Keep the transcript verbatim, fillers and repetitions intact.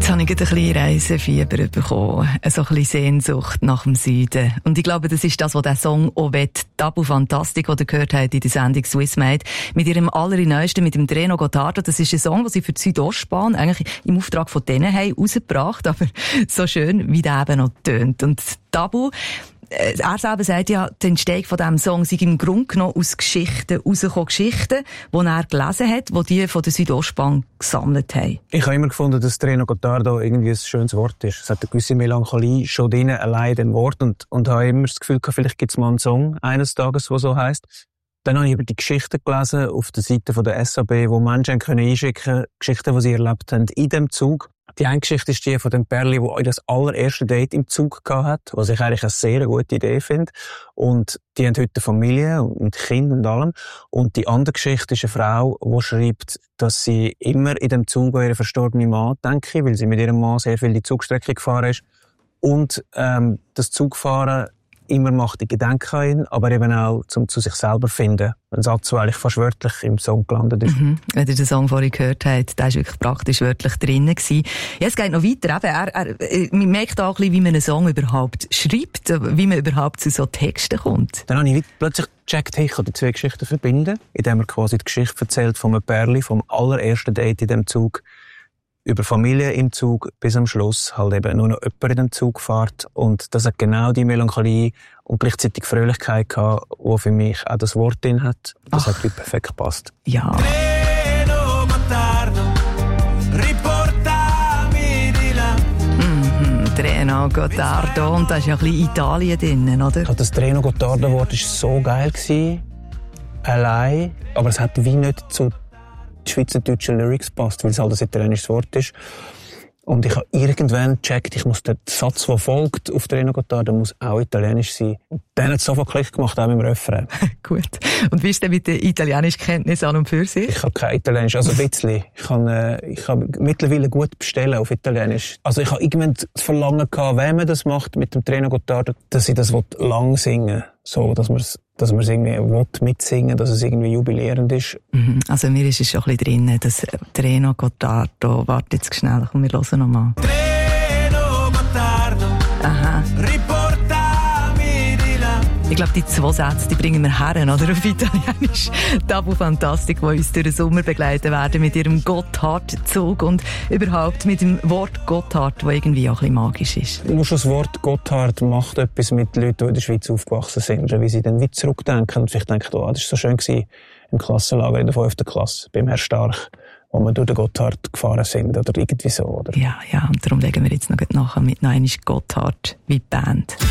Jetzt habe ich ein bisschen Reisefieber bekommen, so ein bisschen Sehnsucht nach dem Süden. Und ich glaube, das ist das, was der Song auch will. Tabu Fantastic, den ihr gehört habt in der Sendung Swissmade, mit ihrem allerneuesten, mit dem Treno Gottardo. Das ist ein Song, den sie für die Südostbahn eigentlich im Auftrag von denen haben rausgebracht, aber so schön, wie der eben noch tönt. Und Tabu, er selber sagt ja, die Entstehung von diesem Song sei im Grunde genommen aus Geschichten rausgekommen, Geschichten, die er gelesen hat, die die von der Südostbahn gesammelt haben. Ich habe immer gefunden, dass Treno Gottardo irgendwie ein schönes Wort ist. Es hat eine gewisse Melancholie schon drin, allein in dem Wort, und, und habe immer das Gefühl gehabt, vielleicht gibt es mal einen Song eines Tages, der so heisst. Dann habe ich über die Geschichten gelesen auf der Seite von der S A B, wo Menschen können einschicken können, Geschichten, die sie erlebt haben in dem Zug. Die eine Geschichte ist die von dem Pärli, wo das allererste Date im Zug gehabt hat, was ich eigentlich eine sehr gute Idee finde. Und die haben heute eine Familie mit Kindern und allem. Und die andere Geschichte ist eine Frau, die schreibt, dass sie immer in dem Zug an ihren verstorbenen Mann denke, weil sie mit ihrem Mann sehr viel die Zugstrecke gefahren ist. Und ähm, das Zugfahren immer macht die Gedanken an ihn, aber eben auch zum zu sich selber finden. Ein Satz, der eigentlich fast wörtlich im Song gelandet ist. Mhm. Wenn ihr den Song vorhin gehört habt, der war wirklich praktisch wörtlich drinnen gewesen. Ja, es geht noch weiter. Eben, er, er, man merkt auch ein bisschen, wie man einen Song überhaupt schreibt, wie man überhaupt zu so Texten kommt. Dann habe ich plötzlich gecheckt, hey, ich kann die zwei Geschichten verbinden, indem er quasi die Geschichte erzählt von einem Pärli, vom allerersten Date in dem Zug, über Familie im Zug bis am Schluss halt eben nur noch jemand in dem Zug fährt. Und das hat genau die Melancholie und gleichzeitig Fröhlichkeit gehabt, die für mich auch das Wort drin hat. Das Ach. Hat perfekt gepasst. Ja. Treno Gottardo, riportami di là. Mhm, Treno Gottardo. Und da ist ja ein bisschen Italien drin, oder? Das Treno Gottardo-Wort war so geil gewesen, allein, aber es hat wie nicht zu die schweizerdeutschen Lyrics passt, weil es halt ein italienisches Wort ist. Und ich habe irgendwann gecheckt, ich muss den Satz, der folgt auf Treno Gottardo, muss auch italienisch sein. Und dann hat es sofort Klick gemacht, auch mit dem Refrain. Gut. Und wie ist denn mit der italienischen Kenntnis an und für sich? Ich habe kein Italienisch, also ein bisschen. Ich kann, äh, ich kann mittlerweile gut bestellen auf Italienisch. Also ich habe irgendwann das Verlangen gehabt, wenn man das macht mit dem Treno Gottardo, dass ich das lang singen will. So, dass man es dass man es irgendwie will mitsingen, dass es irgendwie jubilierend ist. Mhm. Also mir ist es schon ein bisschen drin, dass Treno Gottardo, warte jetzt schnell, komm, wir hören noch mal. Treno Gottardo, aha. Riportami di là. Ich glaube, die zwei Sätze, die bringen wir her, oder? Auf Italienisch. Tabu Fantastic, die uns durch den Sommer begleiten werden mit ihrem Gotthard-Zug und überhaupt mit dem Wort Gotthard, das irgendwie auch ein bisschen magisch ist. Nur schon das Wort Gotthard macht etwas mit Leuten, die in der Schweiz aufgewachsen sind, wie sie dann wieder zurückdenken und vielleicht denken, oh, das war so schön gewesen im Klassenlager in der fünften Klasse beim Herr Stark, wo wir durch den Gotthard gefahren sind oder irgendwie so. Oder? Ja, ja, und darum legen wir jetzt noch nachher mit noch einmal Gotthard wie die Band.